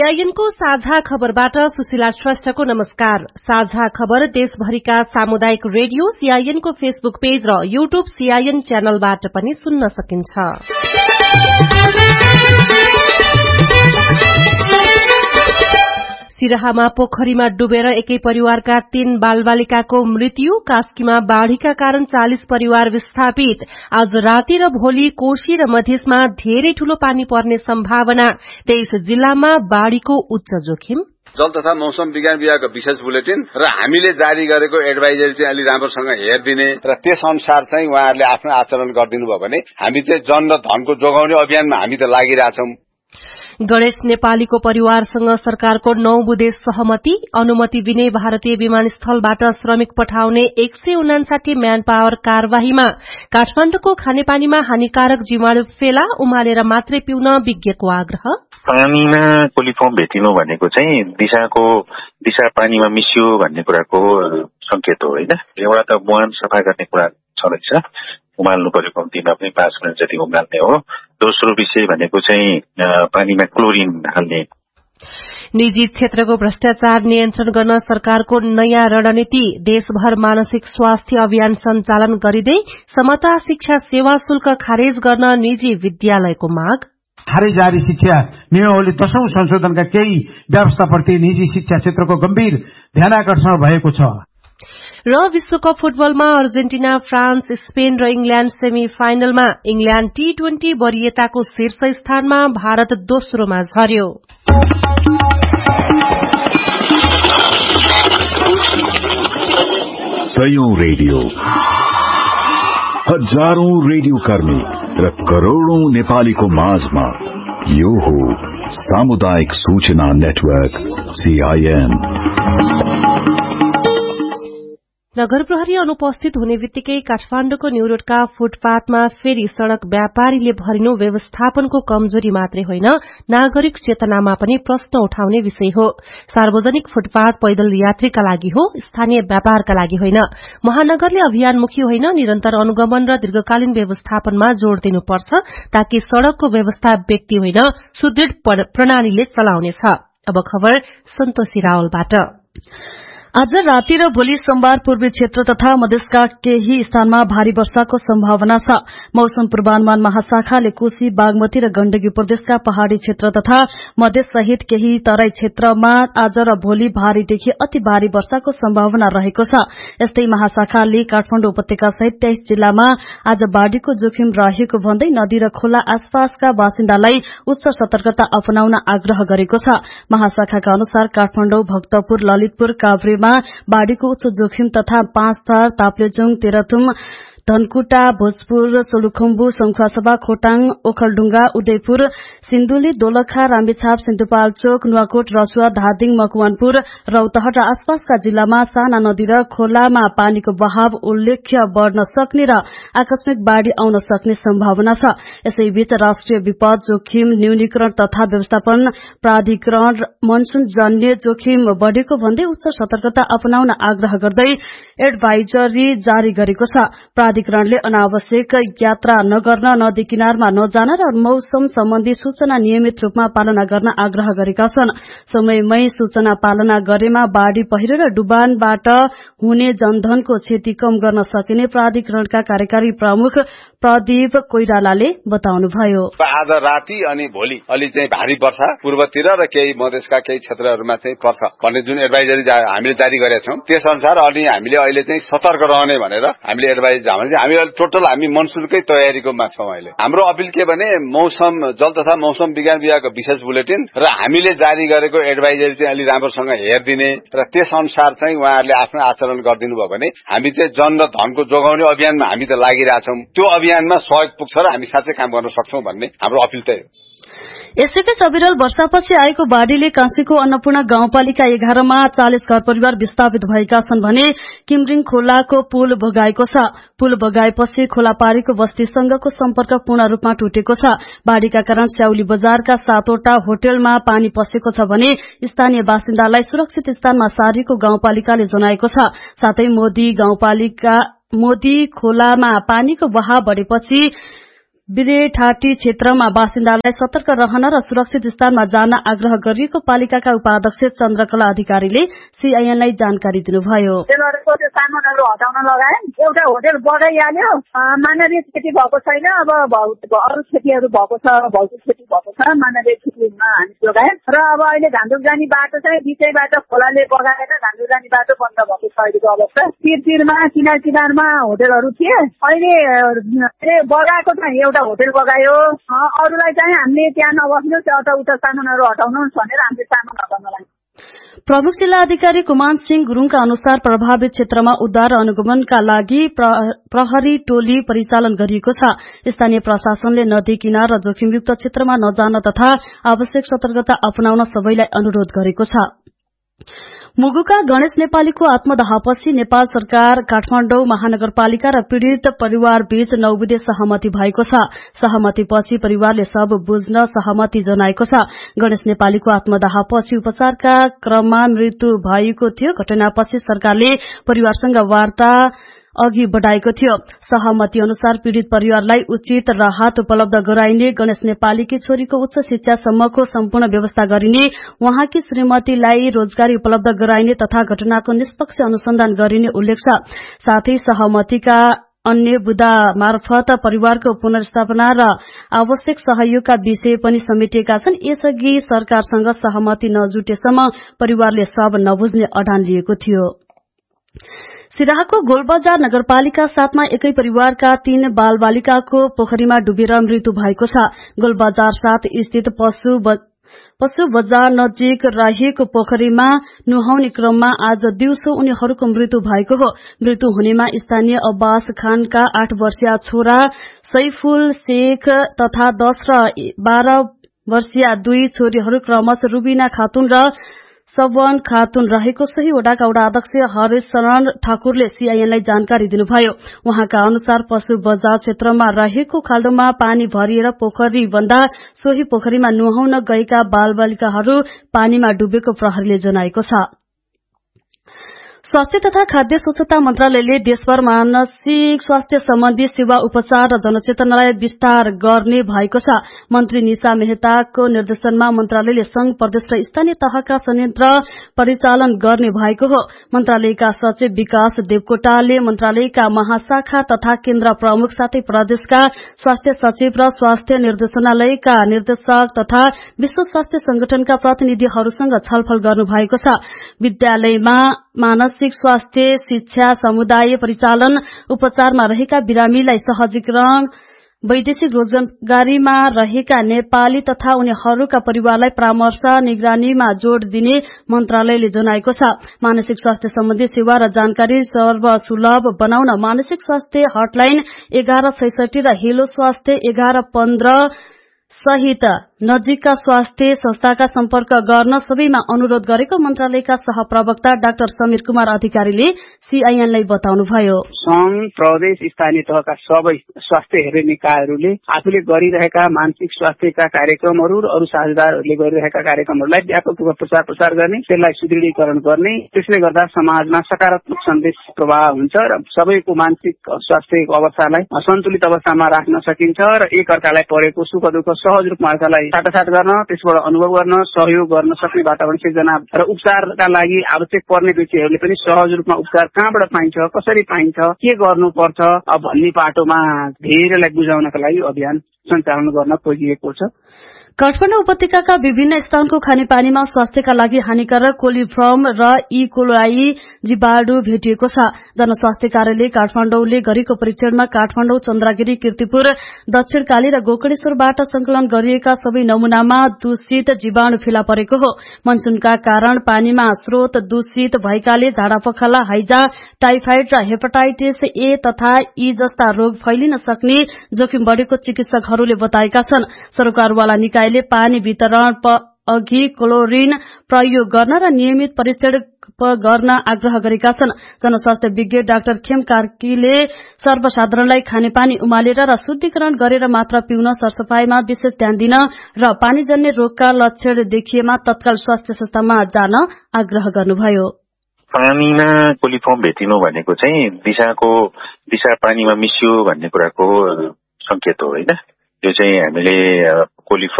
सीआईएनको साझा खबरबाट सुशीला श्रेष्ठको नमस्कार। साझा खबर देशभरिका सामुदायिक रेडियो सीआईएनको फेसबुक पेज र यूट्यूब सीआईएन च्यानलबाट पनि सुन्न सकिन्छ। सिराहामा पोखरीमा डुबेर एकै परिवारका 3 बालबालिकाको मृत्यु। कास्कीमा बाढ़ीका कारण 40 परिवार विस्थापित। आज राति र भोलि कोशी र मधेसमा धेरै ठूलो पानी पर्ने सम्भावना। 23 जिल्लामा बाढ़ीको उच्च जोखिम। जल तथा मौसम विज्ञान विभागको विशेष बुलेटिन र हामीले जारी गरेको एडभाइजरी चाहिँ अलि राम्रोसँग हेरिदिने र त्यस अनुसार चाहिँ उहाँहरूले आफ्नो आचरण गरिदिनु भयो भने हामी चाहिँ जन र धनको जोगाउने अभियानमा हामी त लागिरहेछौं। गणेश नेपालीको परिवारसँग सरकारको 9 बुँदे सहमति। अनुमति बिनै भारतीय विमानस्थलबाट श्रमिक पठाउने 159 म्यान पावर कार्यवाहीमा। काठमाडौँको खानेपानीमा हानिकारक जीवाणु फेला उमालेर मात्रै पिउन विज्ञको आग्रह। पानीमा कोलिफर्म भेटिनु भनेको चाहिँ दिशा पानीमा मिसियो भन्ने कुराको संकेत हो हैन। एउटा त मुहान सफा गर्ने कुरा छँदैछ, उमाल्नु पर्यो कम्तीमा पनि 5 मिनट जति उमाल्ने हो। दोस्रो विषय भनेको चाहिँ पानीमा क्लोरिन हाल्ने। निजी क्षेत्रको भ्रष्टाचार नियन्त्रण गर्न सरकारको नयाँ रणनीति। देशभर मानसिक स्वास्थ्य अभियान सञ्चालन गरिँदै समता शिक्षा सेवा शुल्क खारेज गर्न निजी विद्यालयको माग। हारै जारी शिक्षा नियमावली 10औं संशोधनका केही व्यवस्थाप्रति निजी शिक्षा क्षेत्रको गम्भीर ध्यानाकर्षण भएको छ। र विश्वकप फुटबलमा अर्जेन्टिना, फ्रान्स, स्पेन र इंग्ल्याण्ड सेमी फाइनलमा। इंग्ल्याण्ड T20 वरियताको शीर्ष स्थानमा, भारत दोस्रोमा झर्यो। सयौं रेडियो, हजारौं रेडियो कर्मी र करोड़ौं नेपालीको माझमा यो हो सामुदायिक सूचना नेटवर्क सीआईएन। नगर प्रहरी अनुपस्थित हुने बित्तिकै काठमाडौँको न्यूरोडका फुटपाथमा फेरि सड़क व्यापारीले भरिनु व्यवस्थापनको कमजोरी मात्रै होइन, नागरिक चेतनामा पनि प्रश्न उठाउने विषय हो। सार्वजनिक फुटपाथ पैदल यात्रीका लागि हो, स्थानीय व्यापारका लागि होइन। महानगरले अभियानमुखी होइन, निरन्तर अनुगमन र दीर्घकालीन व्यवस्थापनमा जोड़ दिनुपर्छ ताकि सड़कको व्यवस्था व्यक्ति होइन सुदृढ़ प्रणालीले चलाउनेछ। अब खबर सन्तोषी रावलबाट। आज राति र भोलि सोमबार पूर्वी क्षेत्र तथा मधेसका केही स्थानमा भारी वर्षाको सम्भावना छ। मौसम पूर्वानुमान महाशाखाले कोशी, बागमती र गण्डकी प्रदेशका पहाड़ी क्षेत्र तथा मधेस सहित केही तराई क्षेत्रमा आज र भोलि भारीदेखि अति भारी वर्षाको सम्भावना रहेको छ। यस्तै महाशाखाले काठमाडौँ उपत्यका सहित 23 जिल्लामा आज बाढ़ीको जोखिम रहेको भन्दै नदी र खोला आसपासका बासिन्दालाई उच्च सतर्कता अपनाउन आग्रह गरेको छ। महाशाखाका अनुसार काठमाडौँ, भक्तपुर, ललितपुर, काभ्रे बाढ़ीको उच्च जोखिम तथा 5 थर, ताप्लेजुङ, तेह्रथुम, धनकुटा, भोजपुर, सोलुखुम्बु, संखुवासभा, खोटाङ, ओखलढुंगा, उदयपुर, सिन्धुली, दोलखा, रामेछाप, सिन्धुपाल्चोक, नुवाकोट, रसुवा, धादिङ, मकवानपुर, रौतहट र आसपासका जिल्लामा साना नदी र खोलामा पानीको बहाव उल्लेख्य बढ़न सक्ने र आकस्मिक बाढ़ी आउन सक्ने सम्भावना छ। यसैबीच राष्ट्रिय विपद जोखिम न्यूनीकरण तथा व्यवस्थापन प्राधिकरण मनसून जन्य जोखिम बढ़ेको भन्दै उच्च सतर्कता अपनाउन आग्रह गर्दै एडभाइजरी जारी गरेको छ। प्राधिकरणले अनावश्यक यात्रा नगर्न, नदी किनारमा नजान र मौसम सम्बन्धी सूचना नियमित रूपमा पालना गर्न आग्रह गरेका छन्। समयमै सूचना पालना गरेमा बाढ़ी पहिरो र डुबानबाट हुने जनधनको क्षति कम गर्न सकिने प्राधिकरणका कार्यकारी प्रमुख प्रदीप कोइरालाले बताउनुभयो। आज राति अनि भोलि अलि चाहिँ भारी वर्षा पूर्वतिर र केही मधेसका केही क्षेत्रहरूमा चाहिँ पर्छ भन्ने जुन एडभाइजरी हामीले जारी गरेका छौं, त्यस अनुसार अनि हामीले अहिले चाहिँ सतर्क रहने भनेर हामीले एडभाइज हामी टोटल हामी मनसुनकै तयारीकोमा छौं। अहिले हाम्रो अपिल के भने मौसम जल तथा मौसम विज्ञान विभागको विशेष बुलेटिन र हामीले जारी गरेको एडभाइजरी चाहिँ अलि राम्रोसँग हेरिदिने र त्यस अनुसार चाहिँ उहाँहरूले आफ्नो आचरण गरिदिनु भयो भने हामी चाहिँ जन र धनको जोगाउने अभियानमा हामी त लागिरहेछौं। त्यो अभियानमा सहयोग पुग्छ र हामी साँच्चै काम गर्न सक्छौं भन्ने हाम्रो अपिल त्यही हो। यसैबीच अविरल वर्षापछि आएको बाढ़ीले काँसीको अन्नपूर्ण गाउँपालिका 11 मा 40 घर परिवार विस्थापित भएका छन् भने किमरिङ खोलाको पुल बगाएको छ। पुल बगाएपछि खोलापारीको बस्तीसँगको सम्पर्क पूर्ण रूपमा टुटेको छ। बाढ़ीका कारण स्याउली बजारका 7 वटा होटलमा पानी पसेको छ भने स्थानीय बासिन्दालाई सुरक्षित स्थानमा सारेको गाउँपालिकाले जनाएको छ। साथै मोदी खोलामा पानीको बहाव बढेपछि बिरेठाटी क्षेत्रमा बासिन्दालाई सतर्क रहन र सुरक्षित स्थानमा जान आग्रह गरिएको पालिकाका उपाध्यक्ष चन्द्रकला अधिकारीले सीआईएनलाई जानकारी दिनुभयो। सामानहरू हटाउन लगाए, एउटा होटल बगाइहाल्यो, मानवीय क्षति भएको छैन। अब अरू क्षतिहरू भएको छ, भौतिक क्षति भएको छ, मानवीय क्षतिमा हामी जोगायौँ र अब अहिले घान्दुक जाने बाटो चाहिँ बिचैबाट खोलाले बगाएर घान्दुक जाने बाटो बन्द भएको छ अहिलेको अवस्था। तिरमा किनारमा होटलहरू थिए, अहिले बगाएको चाहिँ एउटा होटल बगायो, अरूलाई चाहिँ हामीले त्यहाँ नबस्नु, उता सामानहरू हटाउनु भनेर हामीले सामान हटाउन लाग्यौँ। प्रमुख जिल्ला अधिकारी कुमान सिंह गुरूङका अनुसार प्रभावित क्षेत्रमा उद्धार र अनुगमनका लागि प्रहरी टोली परिचालन गरिएको छ। स्थानीय प्रशासनले नदी किनार र जोखिमयुक्त क्षेत्रमा नजान तथा आवश्यक सतर्कता अपनाउन सबैलाई अनुरोध गरेको छ। मुगुका गणेश नेपालीको आत्मदाहपछि नेपाल सरकार, काठमाडौँ महानगरपालिका र पीड़ित परिवार बीच 9 बुँदे सहमति भएको छ। सहमतिपछि परिवारले सब बुझ्न सहमति जनाएको छ। गणेश नेपालीको आत्मदाहपछि उपचारका क्रममा मृत्यु भएको थियो। घटनापछि सरकारले परिवारसँग वार्ता अघि बढ़ाएको थियो। सहमति अनुसार पीड़ित परिवारलाई उचित राहत उपलब्ध गराइने, गणेश नेपालीकी छोरीको उच्च शिक्षासम्मको सम्पूर्ण व्यवस्था गरिने, उहाँकी श्रीमतीलाई रोजगारी उपलब्ध गराइने तथा घटनाको निष्पक्ष अनुसन्धान गरिने उल्लेख छ। साथै सहमतिका अन्य बुदा मार्फत परिवारको पुनर्स्थापना र आवश्यक सहयोगका विषय पनि समेटिएका छन्। यसअघि सरकारसँग सहमति नजुटेसम्म परिवारले सब नबुझ्ने अडान लिएको थियो। सिराहाको गोलबजार नगरपालिका 7 मा एकै परिवारका 3 बालबालिकाको पोखरीमा डुबेर मृत्यु भएको छ। गोलबजार 7 स्थित पशु बजार नजिक रहेको पोखरीमा नुहाउने क्रममा आज दिउँसो उनीहरूको मृत्यु भएको हो। मृत्यु हुनेमा स्थानीय अब्बास खानका 8 वर्षीय छोरा सैफुल शेख तथा 10 र 12 वर्षीय 2 छोरीहरू क्रमशः रुबिना खातुन र सवन खातुन रहेको सही वडाका वडा अध्यक्ष हरेश शरण ठाकुरले सीआईएनलाई जानकारी दिनुभयो। उहाँका अनुसार पशु बजार क्षेत्रमा रहेको खाल्डोमा पानी भरिएर पोखरी बन्दा सोही पोखरीमा नुहाउन गएका बालबालिकाहरू पानीमा डुबेको प्रहरीले जनाएको छ। स्वास्थ्य तथा खाद्य स्वच्छता मन्त्रालयले देशभर मानसिक स्वास्थ्य सम्बन्धी सेवा उपचार र जनचेतनालाई विस्तार गर्ने भएको छ। मन्त्री निशा मेहताको निर्देशनमा मन्त्रालयले संघ, प्रदेश र स्थानीय तहका संयन्त्र परिचालन गर्ने भएको हो। मन्त्रालयका सचिव विकास देवकोटाले मन्त्रालयका महाशाखा तथा केन्द्र प्रमुख साथै प्रदेशका स्वास्थ्य सचिव र स्वास्थ्य निर्देशनालयका निर्देशक तथा विश्व स्वास्थ्य संगठनका प्रतिनिधिहरूसँग छलफल गर्नु भएको छ। विद्यालयमा मानसिक स्वास्थ्य शिक्षा, समुदाय परिचालन, उपचारमा रहेका बिरामीलाई सहजीकरण, वैदेशिक रोजगारीमा रहेका नेपाली तथा उनीहरूका परिवारलाई परामर्श निगरानीमा जोड़ दिने मन्त्रालयले जनाएको छ। मानसिक स्वास्थ्य सम्बन्धी सेवा र जानकारी सर्वसुलभ बनाउन मानसिक स्वास्थ्य हटलाइन 1166 र हेलो स्वास्थ्य 1115 सहित नजिकका स्वास्थ्य संस्थाका सम्पर्क गर्न सबैमा अनुरोध गरेको मन्त्रालयका सहप्रवक्ता डाक्टर समीर कुमार अधिकारीले सीआईएनलाई बताउनुभयो। संघ, प्रदेश, स्थानीय तहका सबै स्वास्थ्य हेर्ने निकायहरूले आफूले गरिरहेका मानसिक स्वास्थ्यका कार्यक्रमहरू र अरू साझेदारहरूले गरिरहेका कार्यक्रमहरूलाई व्यापक रूपमा प्रचार प्रसार गर्ने, त्यसलाई सुदृढीकरण गर्ने, त्यसले गर्दा समाजमा सकारात्मक सन्देश प्रवाह हुन्छ र सबैको मानसिक स्वास्थ्यको अवस्थालाई सन्तुलित अवस्थामा राख्न सकिन्छ र एक अर्कालाई परेको सुख दुःख सहज रूपमा अर्कालाई साटासाट गर्न, त्यसबाट अनुभव गर्न, सहयोग गर्न सक्ने वातावरण सिर्जना र उपचारका लागि आवश्यक पर्ने व्यक्तिहरूले पनि सहज रूपमा उपचार कहाँबाट पाइन्छ, कसरी पाइन्छ, के गर्नुपर्छ भन्ने पाटोमा धेरैलाई बुझाउनका लागि अभियान सञ्चालन गर्न खोजिएको छ। काठमाडौँ उपत्यकाका विभिन्न स्थानको खानेपानीमा स्वास्थ्यका लागि हानिकारक कोलिफर्म र इकोलाई जीवाणु भेटिएको छ। जनस्वास्थ्य कार्यालय काठमाडौँले गरेको परीक्षणमा काठमाडौँ, चन्द्रगिरी, कीर्तिपुर, दक्षिणकाली र गोकर्णेश्वरबाट संकलन गरिएका सबै नमूनामा दूषित जीवाणु फेला परेको हो। मनसूनका कारण पानीमा स्रोत दूषित भएकाले झाडापखाला, हैजा, टाइफाइड र हेपाटाइटिस ए तथा ई जस्ता रोग फैलिन सक्ने जोखिम बढ़ेको चिकित्सकहरूले बताएका छन्। सरकारवाला निकायले पानी वितरण अघि क्लोरिन प्रयोग गर्न र नियमित परीक्षण गर्न आग्रह गरेका छन्। जनस्वास्थ्य विज्ञ डाक्टर खेम कार्कीले सर्वसाधारणलाई खानेपानी उमालेर र शुद्धिकरण गरेर मात्र पिउन, सरसफाईमा विशेष ध्यान दिन र पानीजन्य रोगका लक्षण देखिएमा तत्काल स्वास्थ्य संस्थामा जान आग्रह गर्नुभयो। पानीमा कोलिफर्म भेटिनु भनेको चाहिँ दिशा पानीमा मिसियो भन्ने कुराको संकेत हो, होइन? यो चाहिँ हामीले कोली